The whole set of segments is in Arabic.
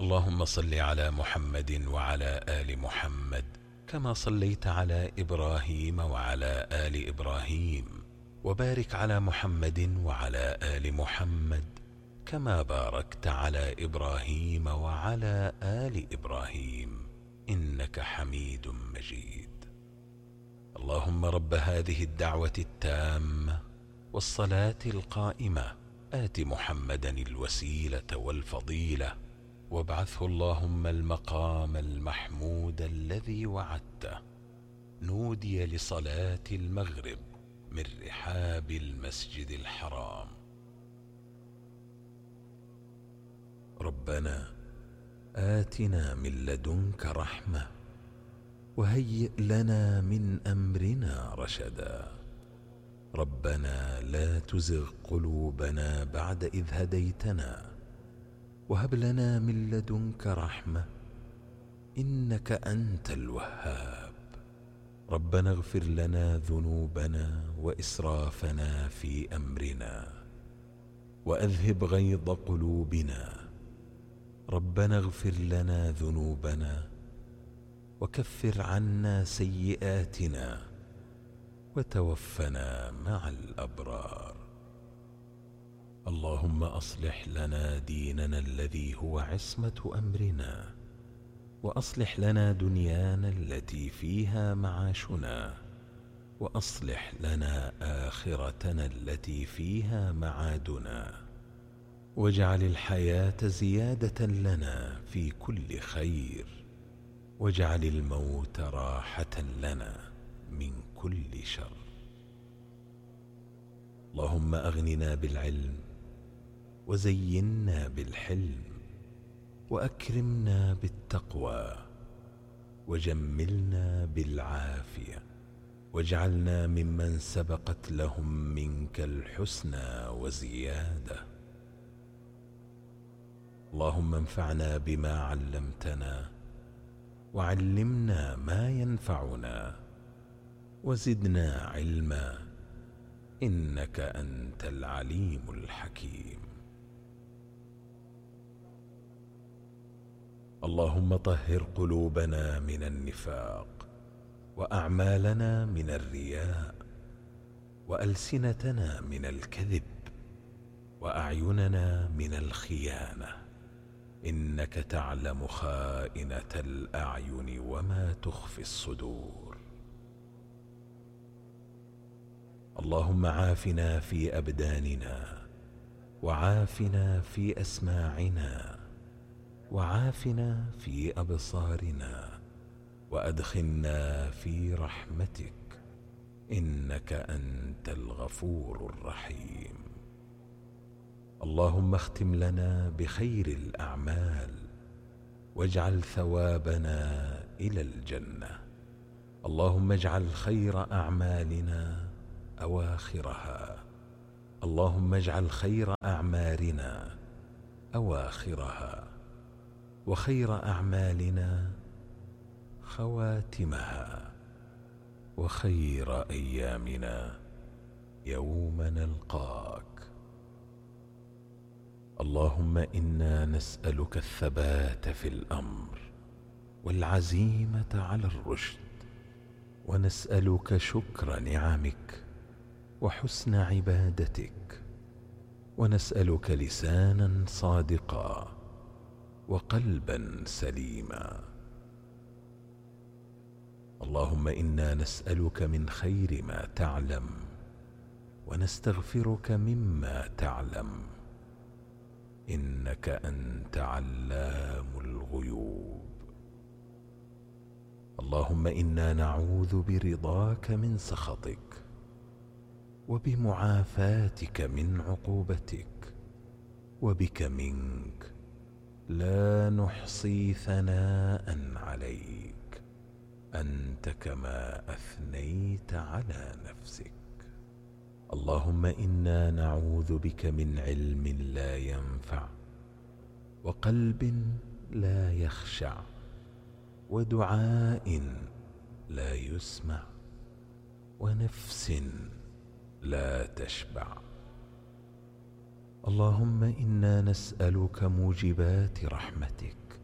اللهم صل على محمد وعلى آل محمد كما صليت على إبراهيم وعلى آل إبراهيم، وبارك على محمد وعلى آل محمد كما باركت على إبراهيم وعلى آل إبراهيم إنك حميد مجيد. اللهم رب هذه الدعوة التامة والصلاة القائمة آت محمدا الوسيلة والفضيلة وابعثه اللهم المقام المحمود الذي وعدته. نودي لصلاة المغرب من رحاب المسجد الحرام. ربنا آتنا من لدنك رحمة وهيئ لنا من أمرنا رشدا. ربنا لا تزغ قلوبنا بعد إذ هديتنا وهب لنا من لدنك رحمة إنك أنت الوهاب. ربنا اغفر لنا ذنوبنا وإسرافنا في أمرنا وأذهب غيظ قلوبنا. ربنا اغفر لنا ذنوبنا وكفر عنا سيئاتنا وتوفنا مع الأبرار. اللهم أصلح لنا ديننا الذي هو عصمة أمرنا، وأصلح لنا دنيانا التي فيها معاشنا، وأصلح لنا آخرتنا التي فيها معادنا، واجعل الحياة زيادة لنا في كل خير، واجعل الموت راحة لنا من كل شر. اللهم أغننا بالعلم وزينا بالحلم وأكرمنا بالتقوى وجملنا بالعافية، واجعلنا ممن سبقت لهم منك الحسنى وزيادة. اللهم انفعنا بما علمتنا وعلمنا ما ينفعنا وزدنا علما إنك أنت العليم الحكيم. اللهم طهر قلوبنا من النفاق، وأعمالنا من الرياء، وألسنتنا من الكذب، وأعيننا من الخيانة، إنك تعلم خائنة الأعين وما تخفي الصدور. اللهم عافنا في أبداننا، وعافنا في أسماعنا، وعافنا في أبصارنا، وأدخلنا في رحمتك إنك أنت الغفور الرحيم. اللهم اختم لنا بخير الأعمال واجعل ثوابنا إلى الجنة. اللهم اجعل خير أعمالنا أواخرها. اللهم اجعل خير أعمارنا أواخرها، وخير أعمالنا خواتمها، وخير أيامنا يوم نلقاك. اللهم إنا نسألك الثبات في الأمر والعزيمة على الرشد، ونسألك شكر نعمك وحسن عبادتك، ونسألك لسانا صادقا وقلبا سليما. اللهم إنا نسألك من خير ما تعلم ونستغفرك مما تعلم، إنك أنت علام الغيوب. اللهم إنا نعوذ برضاك من سخطك وبمعافاتك من عقوبتك، وبك منك لا نحصي ثناء عليك أنت كما أثنيت على نفسك. اللهم إنا نعوذ بك من علم لا ينفع، وقلب لا يخشع، ودعاء لا يسمع، ونفس لا تشبع. اللهم إنا نسألك موجبات رحمتك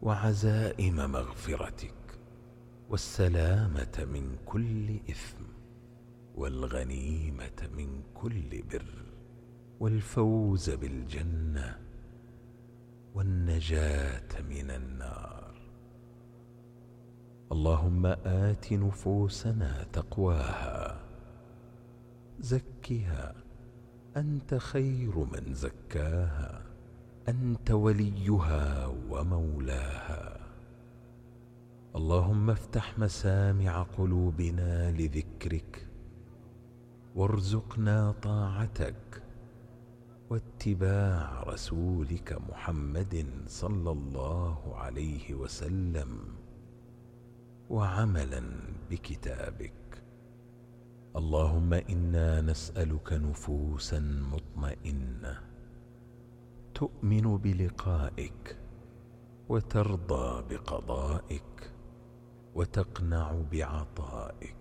وعزائم مغفرتك، والسلامة من كل إثم، والغنيمة من كل بر، والفوز بالجنة، والنجاة من النار. اللهم آت نفوسنا تقواها، زكها أنت خير من زكاها، أنت وليها ومولاها. اللهم افتح مسامع قلوبنا لذكرك، وارزقنا طاعتك واتباع رسولك محمد صلى الله عليه وسلم، وعملا بكتابك. اللهم إنا نسألك نفوسا مطمئنة تؤمن بلقائك، وترضى بقضائك، وتقنع بعطائك.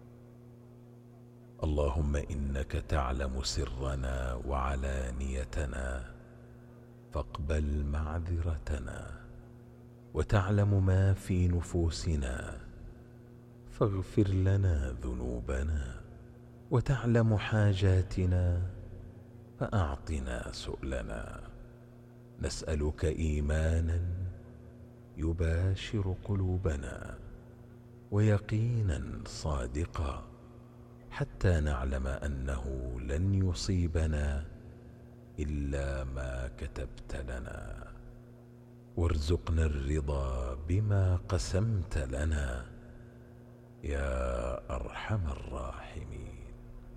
اللهم إنك تعلم سرنا وعلانيتنا، فاقبل معذرتنا، وتعلم ما في نفوسنا، فاغفر لنا ذنوبنا، وتعلم حاجاتنا، فأعطنا سؤلنا. نسألك إيمانا يباشر قلوبنا، ويقينا صادقا، حتى نعلم أنه لن يصيبنا إلا ما كتبت لنا. وارزقنا الرضا بما قسمت لنا يا أرحم الراحمين.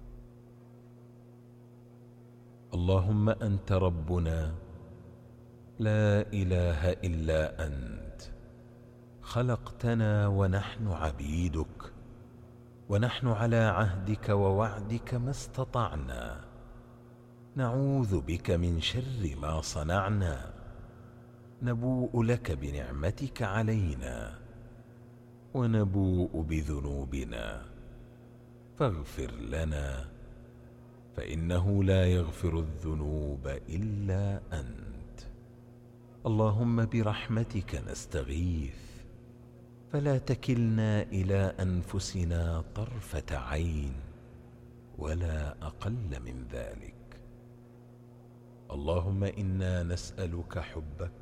اللهم أنت ربنا لا إله إلا أنت، خلقتنا ونحن عبيدك، ونحن على عهدك ووعدك ما استطعنا، نعوذ بك من شر ما صنعنا، نبوء لك بنعمتك علينا، ونبوء بذنوبنا، فاغفر لنا، فإنه لا يغفر الذنوب إلا أنت. اللهم برحمتك نستغيث، فلا تكلنا إلى أنفسنا طرفة عين ولا أقل من ذلك. اللهم إنا نسألك حبك،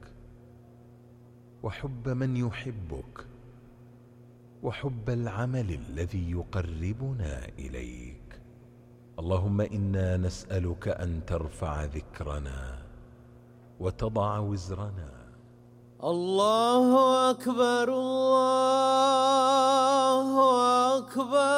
وحب من يحبك، وحب العمل الذي يقربنا إليك. اللهم إنا نسألك أن ترفع ذكرنا، وتضع وزرنا. الله أكبر، الله أكبر.